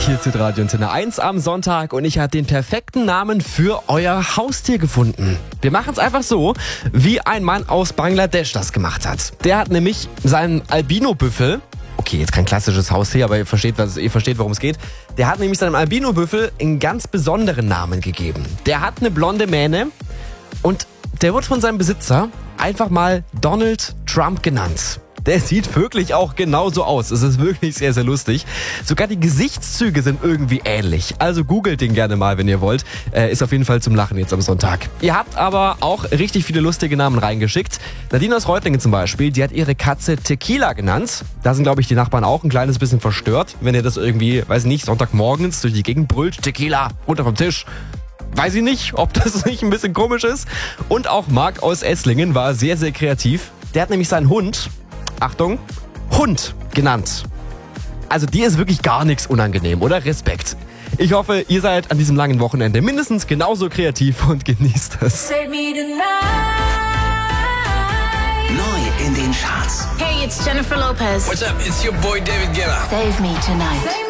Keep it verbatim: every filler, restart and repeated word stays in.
Hier ist Radio Antenne eins am Sonntag und ich habe den perfekten Namen für euer Haustier gefunden. Wir machen es einfach so, wie ein Mann aus Bangladesch das gemacht hat. Der hat nämlich seinen Albino-Büffel, okay, jetzt kein klassisches Haustier, aber ihr versteht, was, ihr versteht, worum es geht. Der hat nämlich seinem Albino-Büffel einen ganz besonderen Namen gegeben. Der hat eine blonde Mähne und der wird von seinem Besitzer einfach mal Donald Trump genannt. Der sieht wirklich auch genauso aus. Es ist wirklich sehr, sehr lustig. Sogar die Gesichtszüge sind irgendwie ähnlich. Also googelt den gerne mal, wenn ihr wollt. Äh, ist auf jeden Fall zum Lachen jetzt am Sonntag. Ihr habt aber auch richtig viele lustige Namen reingeschickt. Nadine aus Reutlingen zum Beispiel, die hat ihre Katze Tequila genannt. Da sind, glaube ich, die Nachbarn auch ein kleines bisschen verstört, wenn ihr das irgendwie, weiß nicht, Sonntagmorgens durch die Gegend brüllt. Tequila, runter vom Tisch. Weiß ich nicht, ob das nicht ein bisschen komisch ist. Und auch Marc aus Esslingen war sehr, sehr kreativ. Der hat nämlich seinen Hund, Achtung, Hund genannt. Also dir ist wirklich gar nichts unangenehm, oder? Respekt. Ich hoffe, ihr seid an diesem langen Wochenende mindestens genauso kreativ und genießt es. Neu in den Charts. Hey, it's Jennifer Lopez. What's up? It's your boy David Guetta. Save me tonight.